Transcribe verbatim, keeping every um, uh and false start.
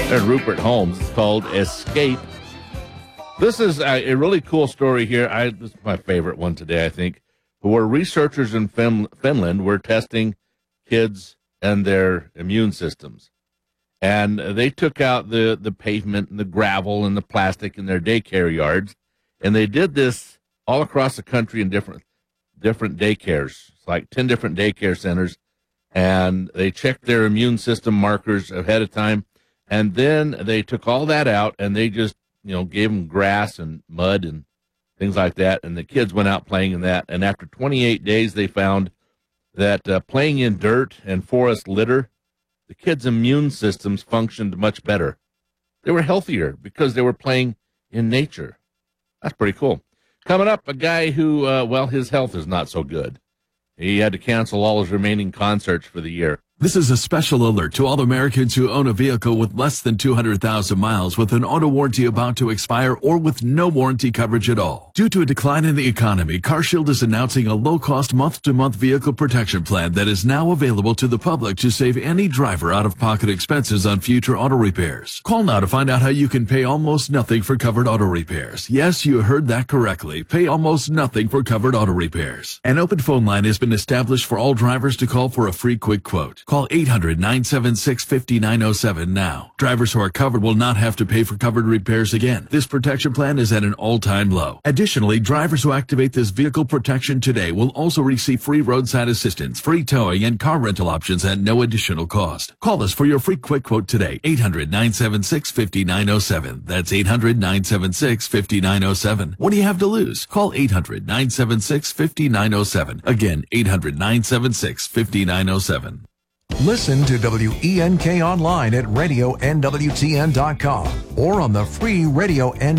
There's Rupert Holmes. It's called Escape. This is a, a really cool story here. I, this is my favorite one today, I think, where researchers in fin- Finland were testing kids and their immune systems. And they took out the, the pavement and the gravel and the plastic in their daycare yards. And they did this all across the country in different different daycares, it's like ten different daycare centers. And they checked their immune system markers ahead of time. And then they took all that out and they just, you know, gave them grass and mud and things like that. And the kids went out playing in that. And after twenty-eight days, they found that uh, playing in dirt and forest litter, the kids' immune systems functioned much better. They were healthier because they were playing in nature. That's pretty cool. Coming up, a guy who, uh, well, his health is not so good. He had to cancel all his remaining concerts for the year. This is a special alert to all Americans who own a vehicle with less than two hundred thousand miles with an auto warranty about to expire or with no warranty coverage at all. Due to a decline in the economy, CarShield is announcing a low-cost month-to-month vehicle protection plan that is now available to the public to save any driver out-of-pocket expenses on future auto repairs. Call now to find out how you can pay almost nothing for covered auto repairs. Yes, you heard that correctly. Pay almost nothing for covered auto repairs. An open phone line has been established for all drivers to call for a free quick quote. Call eight hundred, nine seven six, five nine zero seven now. Drivers who are covered will not have to pay for covered repairs again. This protection plan is at an all-time low. Additionally, drivers who activate this vehicle protection today will also receive free roadside assistance, free towing, and car rental options at no additional cost. Call us for your free quick quote today. eight hundred, nine seven six, five nine zero seven. That's eight hundred, nine seven six, five nine zero seven. What do you have to lose? Call eight hundred, nine seven six, five nine zero seven. Again, eight hundred, nine seven six, five nine zero seven. Listen to W E N K online at radio N W T N dot com or on the free Radio N